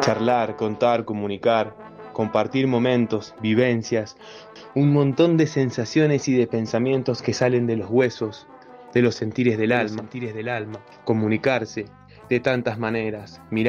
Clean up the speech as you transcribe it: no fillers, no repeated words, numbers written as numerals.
Charlar, contar, comunicar, compartir momentos, vivencias, un montón de sensaciones y de pensamientos que salen de los huesos, de los sentires del alma, comunicarse de tantas maneras, mirar